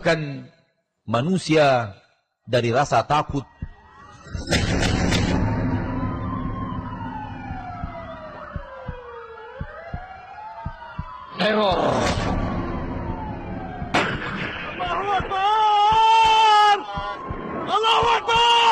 menyibukkan manusia dari rasa takut. Teror. Allahu Akbar! Allahu Akbar!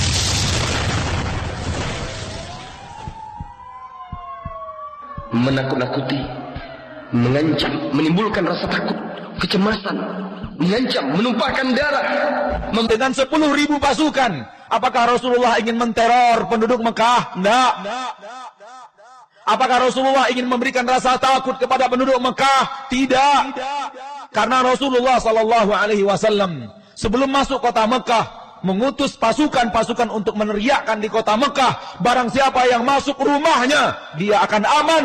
Menakut-nakuti, mengancam, menimbulkan rasa takut, kecemasan, mengancam, menumpahkan darah. Dengan 10.000 pasukan, apakah Rasulullah ingin menteror penduduk Mekah? Tidak. Apakah Rasulullah ingin memberikan rasa takut kepada penduduk Mekah? Tidak. Karena Rasulullah SAW sebelum masuk kota Mekah mengutus pasukan-pasukan untuk meneriakkan di kota Mekah, barang siapa yang masuk rumahnya, dia akan aman.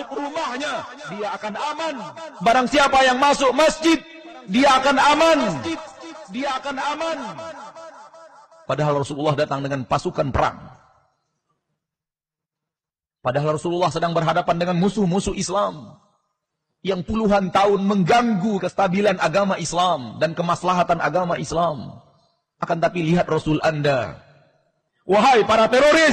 Barang siapa yang masuk masjid, dia akan aman. Padahal Rasulullah datang dengan pasukan perang. Padahal Rasulullah sedang berhadapan dengan musuh-musuh Islam yang puluhan tahun mengganggu kestabilan agama Islam dan kemaslahatan agama Islam. Akan tapi lihat Rasul Anda. Wahai para teroris.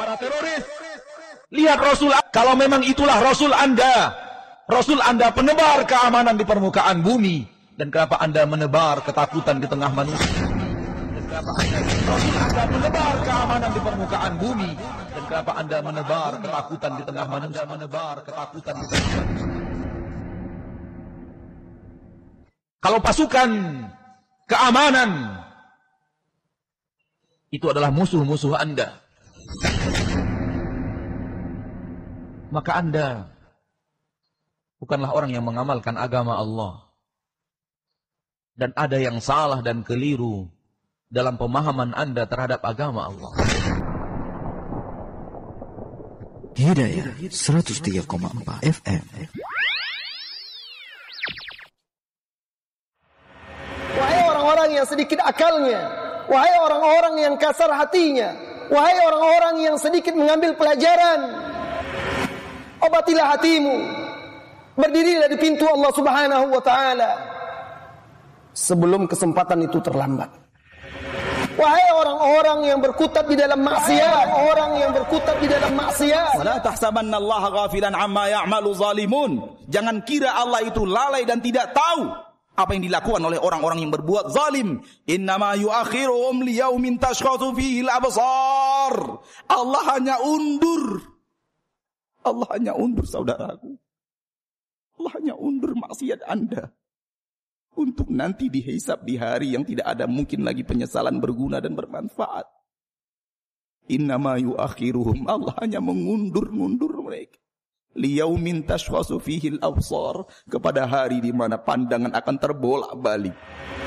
Lihat Rasul, kalau memang itulah Rasul Anda. Rasul Anda penebar keamanan di permukaan bumi. Dan kenapa Anda menebar ketakutan di tengah manusia? Rasul Anda menebar keamanan di permukaan bumi. Dan kenapa Anda menebar ketakutan di tengah manusia? Kalau pasukan keamanan itu adalah musuh-musuh Anda, maka Anda bukanlah orang yang mengamalkan agama Allah. Dan ada yang salah dan keliru dalam pemahaman Anda terhadap agama Allah. Hidayah 103,4 FM. Wahai orang-orang yang sedikit akalnya, wahai orang-orang yang kasar hatinya, wahai orang-orang yang sedikit mengambil pelajaran, obatilah hatimu, berdirilah di pintu Allah Subhanahu wa taala sebelum kesempatan itu terlambat. Wahai orang-orang yang berkutat di dalam maksiat, Wala tahsabannallaha ghafilan amma ya'malu zalimun. Jangan kira Allah itu lalai dan tidak tahu apa yang dilakukan oleh orang-orang yang berbuat zalim. Innama yuakhiruhum liyaumin tashkhasu fihi al-absar. Allah hanya undur saudaraku. Allah hanya undur maksiat Anda untuk nanti dihisab di hari yang tidak ada mungkin lagi penyesalan berguna dan bermanfaat. Innama yuakhiruhum, Allah hanya mengundur-ngundur mereka. Liyaumin tashkhasu fihi al-absar, kepada hari di mana pandangan akan terbolak-balik.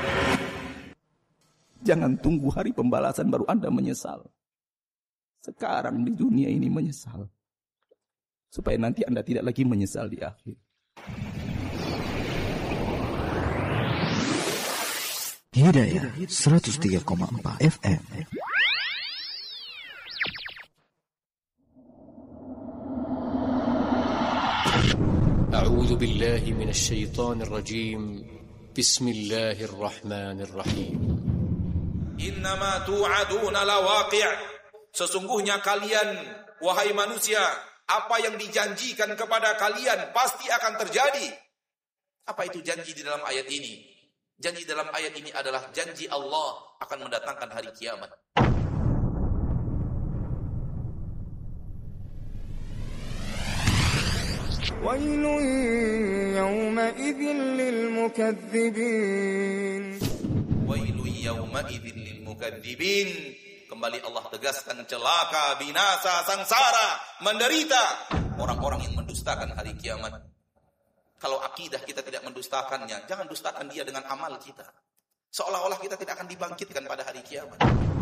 Jangan tunggu hari pembalasan baru Anda menyesal. Sekarang di dunia ini menyesal, supaya nanti Anda tidak lagi menyesal di akhir. Hidayah 103,4 FM. أعوذ بالله من الشيطان الرجيم بسم الله الرحمن الرحيم إنما توعدون لواقع. Sesungguhnya kalian, wahai manusia, apa yang dijanjikan kepada kalian pasti akan terjadi. Apa itu janji di dalam ayat ini? Janji dalam ayat ini adalah janji Allah akan mendatangkan hari kiamat. وَيْلٌ يَوْمَئِذٍ لِّلْمُكَذِّبِينَ. وَيْلٌ يَوْمَئِذٍ لِّلْمُكَذِّبِينَ. Kembali Allah tegaskan, celaka, binasa, sangsara, menderita orang-orang yang mendustakan hari kiamat. Kalau akidah kita tidak mendustakannya, jangan dustakan dia dengan amal kita. Seolah-olah kita tidak akan dibangkitkan pada hari kiamat.